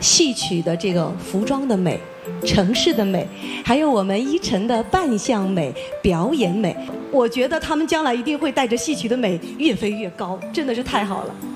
戏曲的这个服装的美、城市的美，还有我们依晨的扮相美、表演美。我觉得他们将来一定会带着戏曲的美越飞越高，真的是太好了。